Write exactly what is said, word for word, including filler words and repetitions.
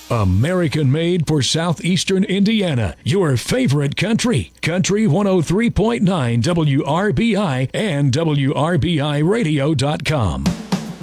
American made for southeastern Indiana. Your favorite country. Country one oh three point nine W R B I and W R B I radio dot com.